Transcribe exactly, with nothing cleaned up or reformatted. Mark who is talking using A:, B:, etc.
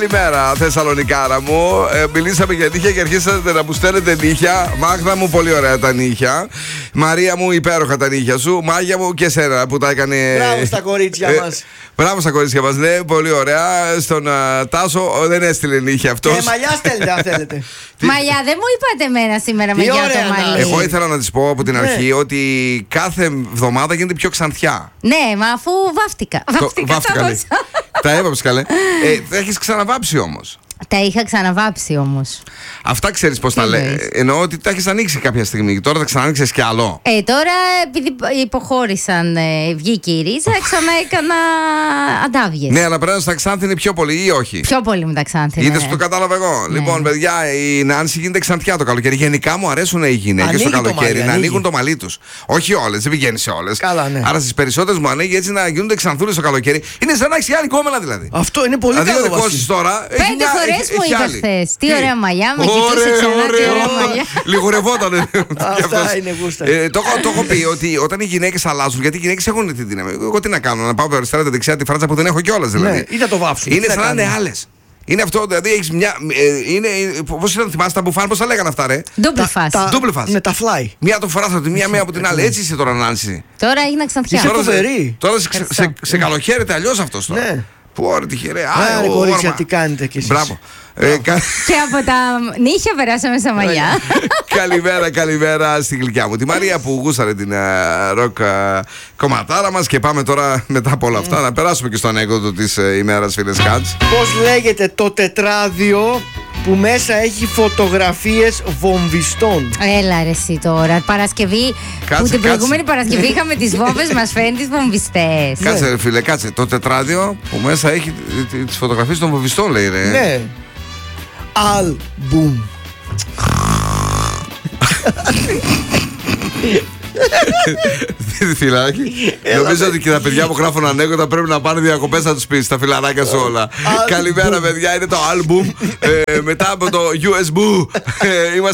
A: Καλημέρα, Θεσσαλονικάρα μου. Ε, μιλήσαμε για νύχια και αρχίσατε να μου στέλνετε νύχια. Μάγδα μου, πολύ ωραία τα νύχια. Μαρία μου, υπέροχα τα νύχια σου. Μάγια μου και σένα που τα έκανε.
B: Μπράβο στα κορίτσια
A: ε,
B: μας.
A: Μπράβο στα κορίτσια μας, ναι, πολύ ωραία. Στον uh, Τάσο oh, δεν έστειλε νύχια αυτός.
B: Και μαλλιά στέλνετε αν θέλετε.
C: Μαλλιά, δεν μου είπατε εμένα σήμερα με για το μαλλί.
A: Εγώ ήθελα να της πω από την αρχή ναι. ότι κάθε εβδομάδα γίνεται πιο ξανθιά.
C: Ναι, μα αφού βάφτηκα.
A: Βάφτηκα, βάφτηκα λέει. Τα έβαψε καλέ. Ε, τα έχεις ξαναβάψει όμως.
C: Τα είχα ξαναβάψει όμως.
A: Αυτά ξέρεις πώς τα λέει. Εννοώ ότι τα έχεις ανοίξει κάποια στιγμή. Τώρα τα ξανανοίξεις κι άλλο.
C: Ε, τώρα επειδή υποχώρησαν, ε, βγήκε η ρίζα, ξανά έκανα αντάβιες.
A: Ναι, αλλά πρέπει να στα ξάνθινε πιο πολύ ή όχι.
C: Πιο πολύ μου τα ξάνθινε.
A: Είδες που το κατάλαβα εγώ. Ναι. Λοιπόν, παιδιά, η Νάνση γίνεται ξανθιά το καλοκαίρι. Γενικά μου αρέσουν οι γυναίκες το καλοκαίρι το να ανοίγουν το μαλλί τους. Όχι όλες, δεν πηγαίνει σε όλες.
B: Ναι.
A: Άρα στις περισσότερες μου ανοίγει έτσι να γίνονται ξανθούρες το καλοκαίρι. Είναι σαν να έχει άλλη κόμμενα δηλαδή.
B: Αυτό είναι πολύ
A: δηλαδή,
B: καλό.
A: Δηλαδή, τώρα.
C: Πέντε φορές μου είπε χθες. Τι ωραία μαλλιά, με κοιτούσε ξανά, τι ωραία μαλλιά.
A: Λιγουρευότανε.
B: Αυτά είναι γούστα.
A: Το έχω πει ότι όταν οι γυναίκες αλλάζουν, γιατί οι γυναίκες έχουν την δύναμη. Εγώ τι να κάνω, να πάω από αριστερά, δεξιά τη φράτσα που δεν έχω κιόλας δηλαδή.
B: Ή να το βάψουν.
A: Είναι σαν να είναι άλλες. Είναι αυτό, δηλαδή έχει μια. Ε, είναι, πώς ήταν, θυμάσαι τα μπουφάν, πώς τα λέγανε αυτά, ρε.
C: Double fast.
A: Double fast.
B: Ναι, τα fly.
A: Μία το φοράς από τη μία, μία από την άλλη. Έτσι είσαι τώρα, Νάνση.
C: Τώρα έγινα ξανθιά.
B: Είσαι φοβερή.
A: Τώρα σε καλοκαίρεται αλλιώς αυτός τώρα.
B: Ναι.
A: Που ωραία, τυχερέ.
B: Άρα, κορίτσια, τι κάνετε κι εσείς.
A: Μπράβο.
C: Ε, κα... Και από τα νύχια περάσαμε στα μαλλιά.
A: Καλημέρα, καλημέρα στη γλυκιά μου τη Μαρία που γούσαρε την uh, ροκ uh, κομματάρα μας. Και πάμε τώρα μετά από όλα αυτά mm. να περάσουμε και στο ανέκδοτο της uh, ημέρας, φίλες Κάτς.
B: Πώς λέγεται το τετράδιο που μέσα έχει φωτογραφίες βομβιστών?
C: Έλα ρε εσύ τώρα, Παρασκευή. Κάτσε, που την προηγούμενη κάτσε. Παρασκευή είχαμε τις βόμβες, μας φέρνει τις βομβιστές.
A: Κάτσε ρε φίλε, κάτσε. Το τετράδιο που μέσα έχει τις φωτογραφίες των βομβιστών, λέει ρε.
B: Ναι. Αλμπουμ.
A: Φιλάκι. Νομίζω ότι και τα παιδιά που γράφουν ανέκδοτα πρέπει να πάνε διακοπές να τους πεις τα φιλαράκια σου όλα. Καλημέρα παιδιά, είναι το άλμπουμ μετά από το γιου ες μπι.